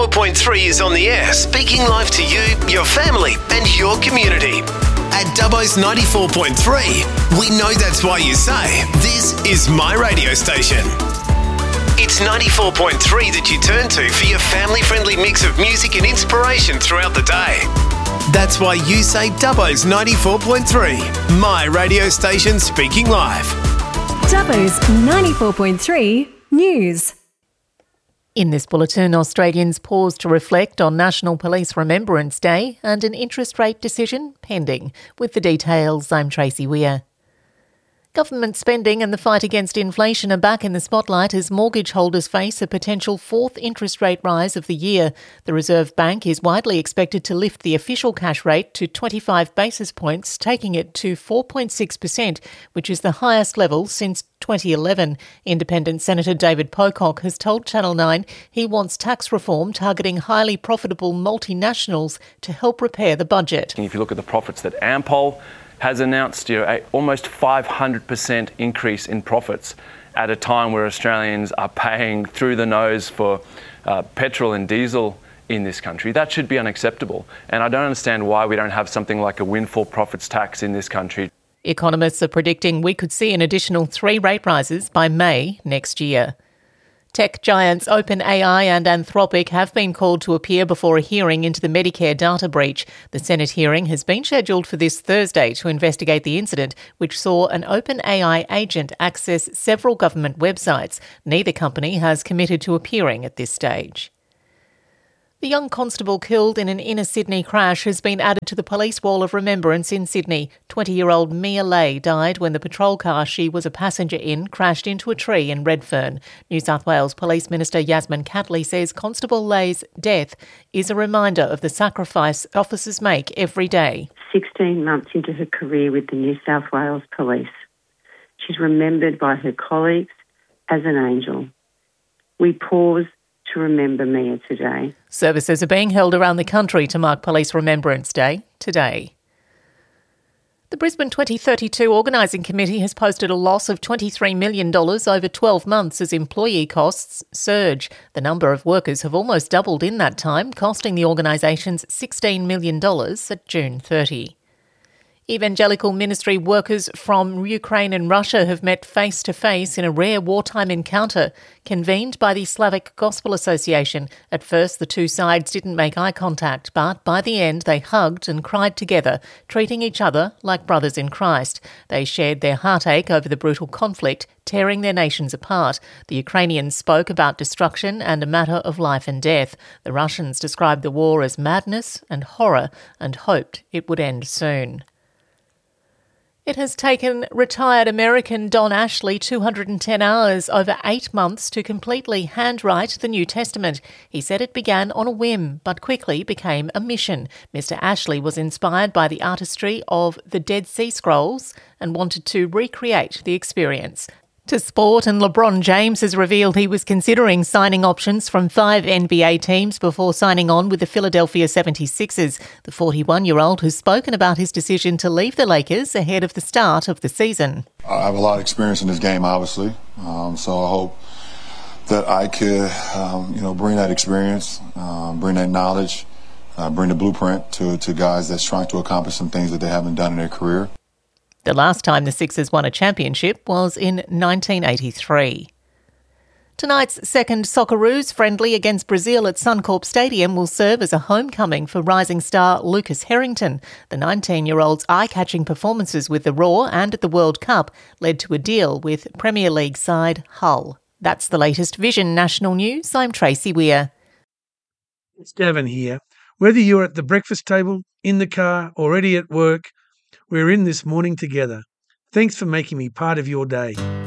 4.3 is on the air, speaking live to you, your family, and your community. At Dubbo's 94.3, we know that's why you say, this is my radio station. It's 94.3 that you turn to for your family-friendly mix of music and inspiration throughout the day. That's why you say Dubbo's 94.3, my radio station speaking live. Dubbo's 94.3 News. In this bulletin, Australians pause to reflect on National Police Remembrance Day and an interest rate decision pending. With the details, I'm Tracy Weir. Government spending and the fight against inflation are back in the spotlight as mortgage holders face a potential fourth interest rate rise of the year. The Reserve Bank is widely expected to lift the official cash rate to 25 basis points, taking it to 4.6%, which is the highest level since 2011. Independent Senator David Pocock has told Channel 9 he wants tax reform targeting highly profitable multinationals to help repair the budget. If you look at the profits that Ampol has announced, a almost 500% increase in profits at a time where Australians are paying through the nose for petrol and diesel in this country. That should be unacceptable. And I don't understand why we don't have something like a windfall profits tax in this country. Economists are predicting we could see an additional 3 rate rises by May next year. Tech giants OpenAI and Anthropic have been called to appear before a hearing into the Medicare data breach. The Senate hearing has been scheduled for this Thursday to investigate the incident, which saw an OpenAI agent access several government websites. Neither company has committed to appearing at this stage. The young constable killed in an inner Sydney crash has been added to the police wall of remembrance in Sydney. 20-year-old Mia Lay died when the patrol car she was a passenger in crashed into a tree in Redfern. New South Wales Police Minister Yasmin Catley says Constable Lay's death is a reminder of the sacrifice officers make every day. 16 months into her career with the New South Wales Police, she's remembered by her colleagues as an angel. We pause to remember Mia today. Services are being held around the country to mark Police Remembrance Day today. The Brisbane 2032 Organising Committee has posted a loss of $23 million over 12 months as employee costs surge. The number of workers have almost doubled in that time, costing the organisations $16 million at June 30. Evangelical ministry workers from Ukraine and Russia have met face-to-face in a rare wartime encounter convened by the Slavic Gospel Association. At first, the two sides didn't make eye contact, but by the end, they hugged and cried together, treating each other like brothers in Christ. They shared their heartache over the brutal conflict, tearing their nations apart. The Ukrainians spoke about destruction and a matter of life and death. The Russians described the war as madness and horror and hoped it would end soon. It has taken retired American Don Ashley 210 hours over 8 months to completely handwrite the New Testament. He said it began on a whim, but quickly became a mission. Mr. Ashley was inspired by the artistry of the Dead Sea Scrolls and wanted to recreate the experience. To sport, and LeBron James has revealed he was considering signing options from 5 NBA teams before signing on with the Philadelphia 76ers. The 41-year-old has spoken about his decision to leave the Lakers ahead of the start of the season. I have a lot of experience in this game, obviously, so I hope that I could, bring that experience, bring that knowledge, bring the blueprint to guys that's trying to accomplish some things that they haven't done in their career. The last time the Sixers won a championship was in 1983. Tonight's second Socceroos friendly against Brazil at Suncorp Stadium will serve as a homecoming for rising star Lucas Harrington. The 19-year-old's eye-catching performances with the Raw and at the World Cup led to a deal with Premier League side Hull. That's the latest Vision National News. I'm Tracy Weir. It's Davin here. Whether you're at the breakfast table, in the car, already at work, we're in this morning together. Thanks for making me part of your day.